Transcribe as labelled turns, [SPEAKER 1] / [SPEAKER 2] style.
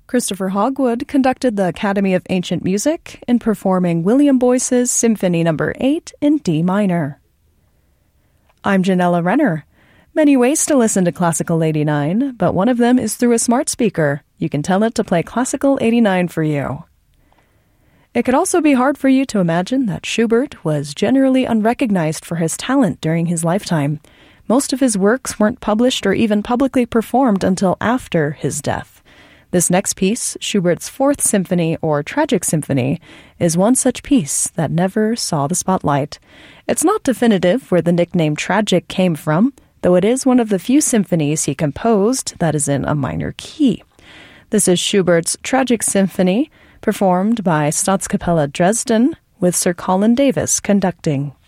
[SPEAKER 1] Christopher Hogwood conducted the Academy of Ancient Music in performing William Boyce's Symphony No. 8 in D minor. I'm Janella Renner. Many ways to listen to Classical 89, but one of them is through a smart speaker. You can tell it to play Classical 89 for you. It could also be hard for you to imagine that Schubert was generally unrecognized for his talent during his lifetime. Most of his works weren't published or even publicly performed until after his death. This next piece, Schubert's Fourth Symphony or Tragic Symphony, is one such piece that never saw the spotlight. It's not definitive where the nickname tragic came from, though it is one of the few symphonies he composed that is in a minor key. This is Schubert's Tragic Symphony, performed by Staatskapelle Dresden, with Sir Colin Davis conducting.